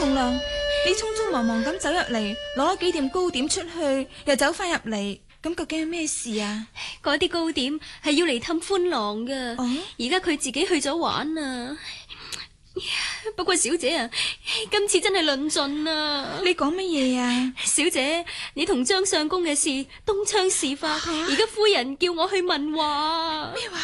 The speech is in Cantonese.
紅娘，你匆匆忙忙咁走入嚟，攞咗幾碟糕點出去，又走翻入嚟，咁究竟係咩事啊？ 嗰啲糕點係要嚟氹歡郎噶，而家佢自己去咗玩啊。不過小姐啊，今次真係論盡啊！ 你講乜嘢啊？ 小姐，你同張相公嘅事東窗事發，而家夫人叫我去問話。 咩話？